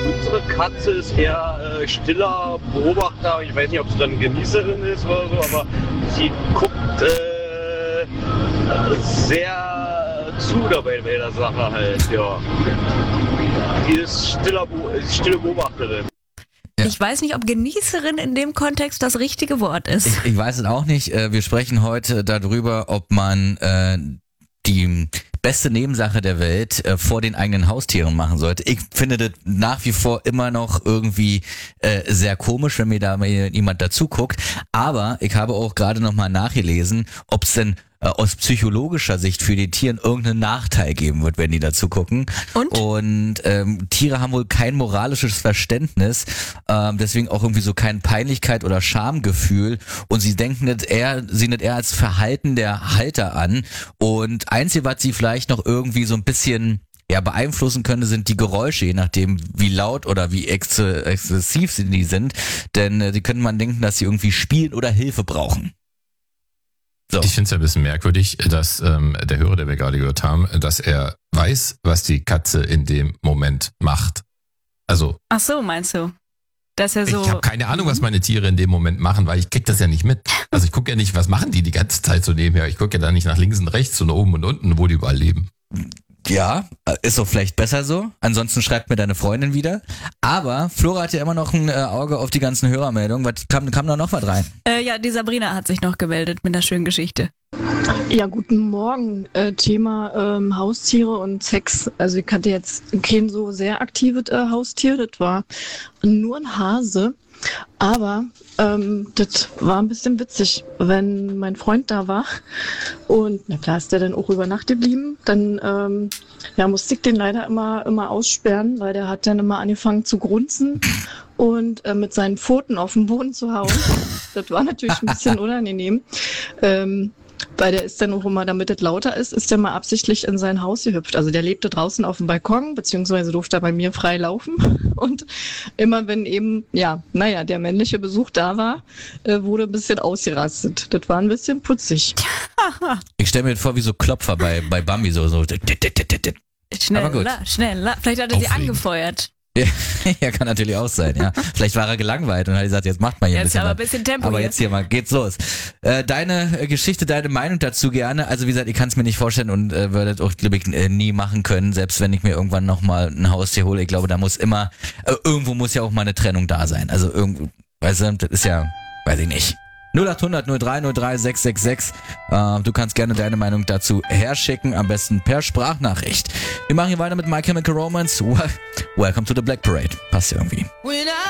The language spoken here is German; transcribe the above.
unsere Katze ist eher stiller Beobachter. Ich weiß nicht, ob sie dann Genießerin ist oder so, aber sie guckt sehr zu dabei bei der Sache halt, ja. Die ist stille Beobachterin. Ja. Ich weiß nicht, ob Genießerin in dem Kontext das richtige Wort ist. Ich weiß es auch nicht. Wir sprechen heute darüber, ob man die beste Nebensache der Welt vor den eigenen Haustieren machen sollte. Ich finde das nach wie vor immer noch irgendwie sehr komisch, wenn mir da mal jemand dazu guckt. Aber ich habe auch gerade nochmal nachgelesen, ob es denn aus psychologischer Sicht für die Tiere irgendeinen Nachteil geben wird, wenn die dazu gucken. Und Tiere haben wohl kein moralisches Verständnis, deswegen auch irgendwie so kein Peinlichkeit oder Schamgefühl, und sie denken nicht eher als Verhalten der Halter an, und einzige, was sie vielleicht noch irgendwie so ein bisschen beeinflussen könnte, sind die Geräusche, je nachdem wie laut oder wie exzessiv sie sind, denn sie können man denken, dass sie irgendwie spielen oder Hilfe brauchen. So. Ich finde es ja ein bisschen merkwürdig, dass der Hörer, der wir gerade gehört haben, dass er weiß, was die Katze in dem Moment macht. Also. Ach so, meinst du? Dass er so. Ich habe keine Ahnung, was meine Tiere in dem Moment machen, weil ich krieg das ja nicht mit. Also ich gucke ja nicht, was machen die ganze Zeit so nebenher. Ich gucke ja da nicht nach links und rechts und oben und unten, wo die überall leben. Ja, ist doch vielleicht besser so. Ansonsten schreibt mir deine Freundin wieder. Aber Flora hat ja immer noch ein Auge auf die ganzen Hörermeldungen. Was kam da noch was rein? Ja, die Sabrina hat sich noch gemeldet mit einer schönen Geschichte. Ja, guten Morgen. Thema Haustiere und Sex. Also ich hatte jetzt kein so sehr aktives Haustier. Das war nur ein Hase. Aber das war ein bisschen witzig, wenn mein Freund da war und na klar ist der dann auch über Nacht geblieben, dann musste ich den leider immer aussperren, weil der hat dann immer angefangen zu grunzen und mit seinen Pfoten auf den Boden zu hauen. Das war natürlich ein bisschen unangenehm. Weil der ist dann auch immer, damit es lauter ist der mal absichtlich in sein Haus gehüpft. Also der lebte draußen auf dem Balkon, beziehungsweise durfte er bei mir frei laufen. Und immer wenn eben, der männliche Besuch da war, wurde ein bisschen ausgerastet. Das war ein bisschen putzig. Ich stelle mir vor, wie so Klopfer bei Bambi, so. Schneller. Vielleicht hat er sie angefeuert. Ja, kann natürlich auch sein, ja. Vielleicht war er gelangweilt und hat gesagt, jetzt macht mal hier jetzt ein bisschen Tempo. Aber jetzt hier mal, geht's los. Deine Geschichte, deine Meinung dazu gerne. Also wie gesagt, ich kann es mir nicht vorstellen und würde das auch, glaube ich, nie machen können, selbst wenn ich mir irgendwann nochmal ein Haustier hole. Ich glaube, da muss immer, irgendwo muss ja auch mal eine Trennung da sein. Also irgendwo, weißt du, das ist ja, weiß ich nicht. 0800 03 03 666. Du kannst gerne deine Meinung dazu herschicken, am besten per Sprachnachricht. Wir machen hier weiter mit My Chemical Romance. Welcome to the Black Parade. Passt ja irgendwie.